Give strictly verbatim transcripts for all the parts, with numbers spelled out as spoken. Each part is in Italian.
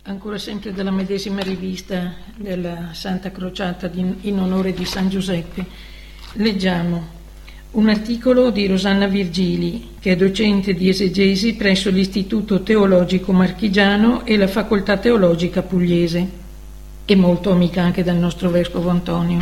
Ancora sempre dalla medesima rivista della Santa Crociata in onore di San Giuseppe, leggiamo un articolo di Rosanna Virgili, che è docente di esegesi presso l'Istituto Teologico Marchigiano e la Facoltà Teologica Pugliese, e molto amica anche del nostro Vescovo Antonio.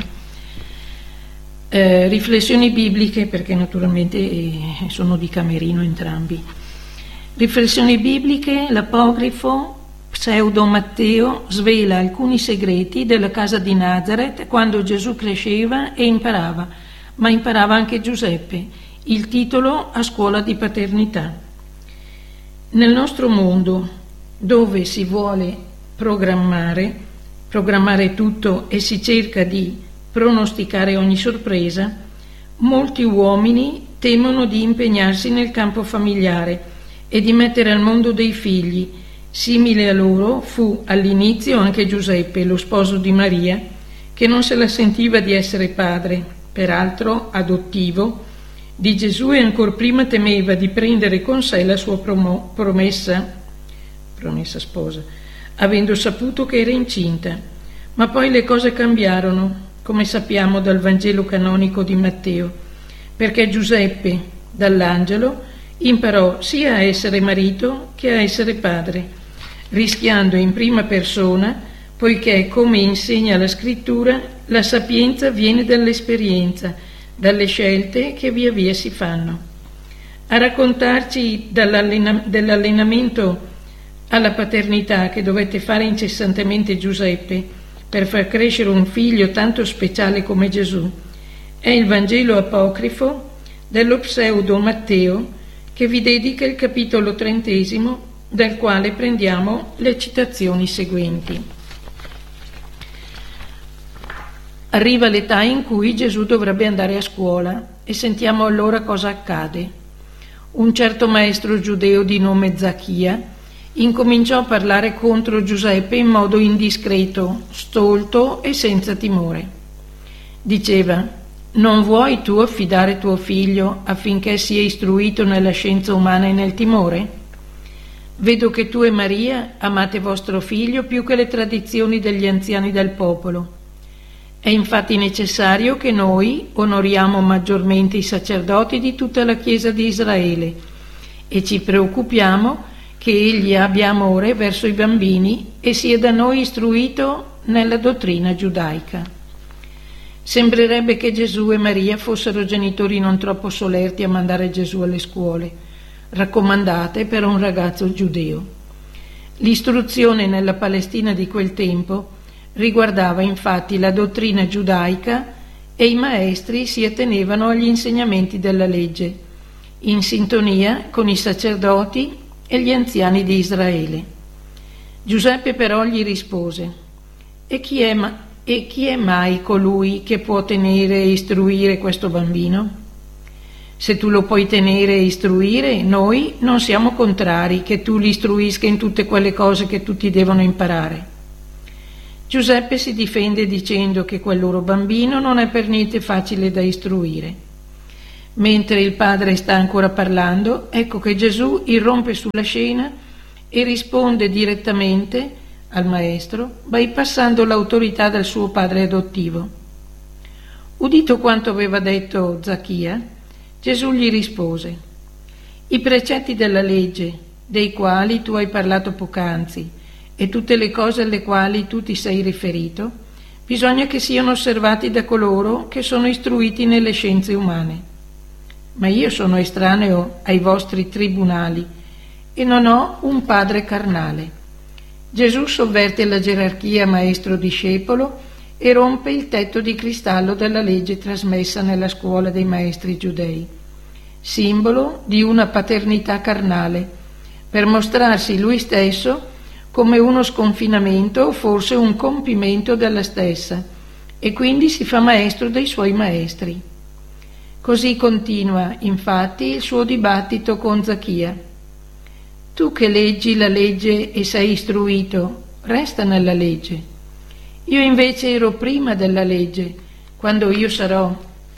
Eh, riflessioni bibliche, perché naturalmente eh, sono di Camerino entrambi. Riflessioni bibliche, l'apocrifo Pseudo Matteo svela alcuni segreti della casa di Nazareth quando Gesù cresceva e imparava, ma imparava anche Giuseppe, il titolo a scuola di paternità. Nel nostro mondo, dove si vuole programmare, programmare tutto e si cerca di pronosticare ogni sorpresa, molti uomini temono di impegnarsi nel campo familiare e di mettere al mondo dei figli. Simile a loro fu all'inizio anche Giuseppe, lo sposo di Maria, che non se la sentiva di essere padre, peraltro adottivo, di Gesù, e ancor prima temeva di prendere con sé la sua promo- promessa, promessa sposa, avendo saputo che era incinta. Ma poi le cose cambiarono, come sappiamo dal Vangelo canonico di Matteo, perché Giuseppe, dall'angelo, imparò sia a essere marito che a essere padre, rischiando in prima persona, poiché, come insegna la scrittura, la sapienza viene dall'esperienza, dalle scelte che via via si fanno. A raccontarci dell'allenamento alla paternità che dovette fare incessantemente Giuseppe per far crescere un figlio tanto speciale come Gesù è il Vangelo apocrifo dello Pseudo Matteo, che vi dedica il capitolo trentesimo, dal quale prendiamo le citazioni seguenti. Arriva l'età in cui Gesù dovrebbe andare a scuola e sentiamo allora cosa accade. Un certo maestro giudeo di nome Zacchia incominciò a parlare contro Giuseppe in modo indiscreto, stolto e senza timore. Diceva: «Non vuoi tu affidare tuo figlio affinché sia istruito nella scienza umana e nel timore? Vedo che tu e Maria amate vostro figlio più che le tradizioni degli anziani del popolo. È infatti necessario che noi onoriamo maggiormente i sacerdoti di tutta la Chiesa di Israele e ci preoccupiamo che egli abbia amore verso i bambini e sia da noi istruito nella dottrina giudaica». Sembrerebbe che Gesù e Maria fossero genitori non troppo solerti a mandare Gesù alle scuole, raccomandate per un ragazzo giudeo. L'istruzione nella Palestina di quel tempo riguardava infatti la dottrina giudaica e i maestri si attenevano agli insegnamenti della legge, in sintonia con i sacerdoti e gli anziani di Israele. Giuseppe però gli rispose: «E chi è, ma- e chi è mai colui che può tenere e istruire questo bambino? Se tu lo puoi tenere e istruire, noi non siamo contrari che tu li istruisca in tutte quelle cose che tutti devono imparare». Giuseppe si difende dicendo che quel loro bambino non è per niente facile da istruire. Mentre il padre sta ancora parlando, ecco che Gesù irrompe sulla scena e risponde direttamente al maestro, bypassando l'autorità del suo padre adottivo. Udito quanto aveva detto Zacchia, Gesù gli rispose: «I precetti della legge, dei quali tu hai parlato poc'anzi, e tutte le cose alle quali tu ti sei riferito, bisogna che siano osservati da coloro che sono istruiti nelle scienze umane. Ma io sono estraneo ai vostri tribunali e non ho un padre carnale». Gesù sovverte la gerarchia maestro-discepolo e rompe il tetto di cristallo della legge trasmessa nella scuola dei maestri giudei, simbolo di una paternità carnale, per mostrarsi lui stesso come uno sconfinamento o forse un compimento della stessa, e quindi si fa maestro dei suoi maestri. Così continua, infatti, il suo dibattito con Zacchia. Tu che leggi la legge e sei istruito, resta nella legge. Io invece ero prima della legge. Quando io sarò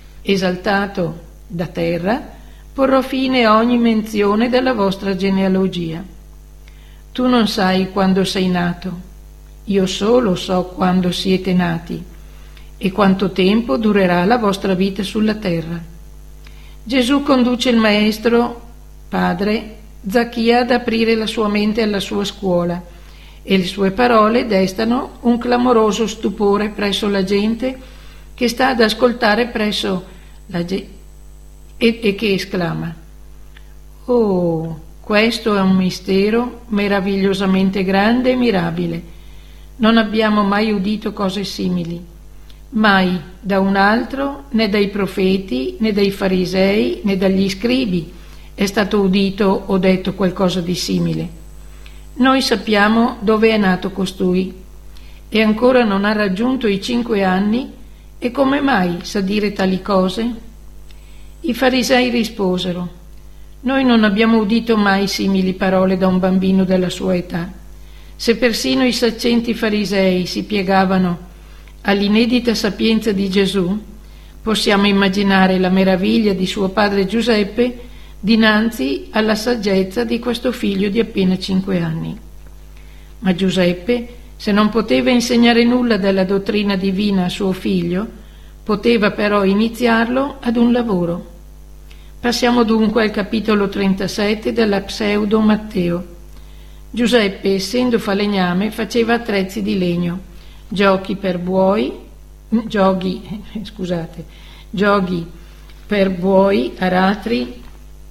esaltato da terra, porrò fine a ogni menzione della vostra genealogia. tu non sai quando sei nato, io solo so quando siete nati e quanto tempo durerà la vostra vita sulla terra. Gesù conduce il maestro, padre, Zacchia ad aprire la sua mente alla sua scuola e le sue parole destano un clamoroso stupore presso la gente che sta ad ascoltare presso la gente e, e che esclama: «Oh, questo è un mistero meravigliosamente grande e mirabile. Non abbiamo mai udito cose simili, mai da un altro, né dai profeti, né dai farisei, né dagli scribi è stato udito o detto qualcosa di simile. Noi sappiamo dove è nato costui e ancora non ha raggiunto i cinque anni e come mai sa dire tali cose?» I farisei risposero: «Noi non abbiamo udito mai simili parole da un bambino della sua età. Se persino i saccenti farisei si piegavano all'inedita sapienza di Gesù, possiamo immaginare la meraviglia di suo padre Giuseppe dinanzi alla saggezza di questo figlio di appena cinque anni. Ma Giuseppe, se non poteva insegnare nulla della dottrina divina a suo figlio, poteva però iniziarlo ad un lavoro. Passiamo dunque al capitolo trentasette della Pseudo Matteo. Giuseppe, essendo falegname, faceva attrezzi di legno, giochi per buoi, gioghi, scusate, gioghi per buoi, aratri,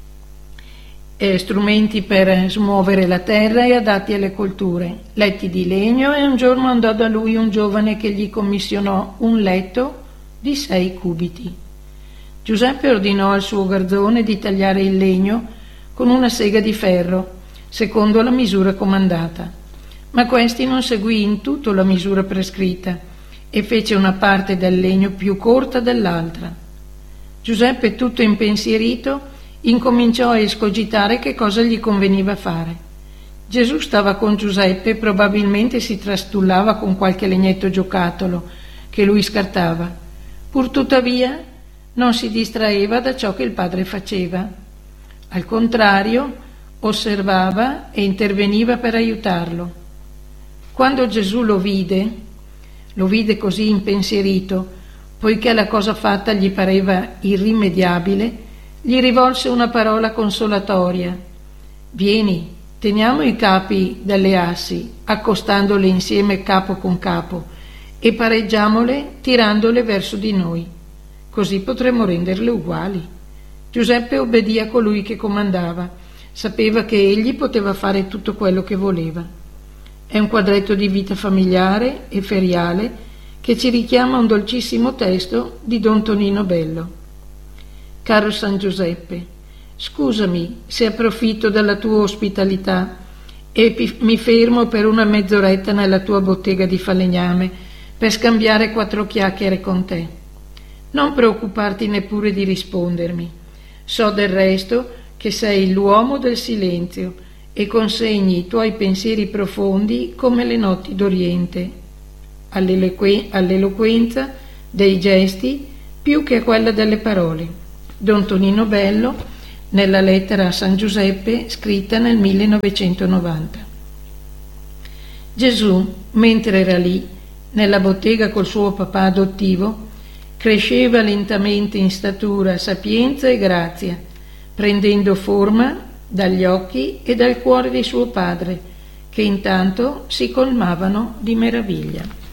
eh, strumenti per smuovere la terra e adatti alle colture, letti di legno, e un giorno andò da lui un giovane che gli commissionò un letto di sei cubiti. Giuseppe ordinò al suo garzone di tagliare il legno con una sega di ferro, secondo la misura comandata, ma questi non seguì in tutto la misura prescritta e fece una parte del legno più corta dell'altra. Giuseppe, tutto impensierito, incominciò a escogitare che cosa gli conveniva fare. Gesù stava con Giuseppe e probabilmente si trastullava con qualche legnetto giocattolo che lui scartava. Pur tuttavia non si distraeva da ciò che il padre faceva. Al contrario, osservava e interveniva per aiutarlo. Quando Gesù lo vide, lo vide così impensierito, poiché la cosa fatta gli pareva irrimediabile, gli rivolse una parola consolatoria: «Vieni, teniamo i capi delle assi, accostandole insieme capo con capo, e pareggiamole tirandole verso di noi. Così potremo renderle uguali». Giuseppe obbedì a colui che comandava, sapeva che egli poteva fare tutto quello che voleva. È un quadretto di vita familiare e feriale che ci richiama un dolcissimo testo di Don Tonino Bello. Caro San Giuseppe, scusami se approfitto della tua ospitalità e mi fermo per una mezz'oretta nella tua bottega di falegname per scambiare quattro chiacchiere con te. Non preoccuparti neppure di rispondermi. So del resto che sei l'uomo del silenzio e consegni i tuoi pensieri profondi come le notti d'Oriente, all'eloqu- all'eloquenza dei gesti più che a quella delle parole. Don Tonino Bello, nella lettera a San Giuseppe scritta nel millenovecentonovanta. Gesù, mentre era lì, nella bottega col suo papà adottivo, cresceva lentamente in statura, sapienza e grazia, prendendo forma dagli occhi e dal cuore di suo padre, che intanto si colmavano di meraviglia.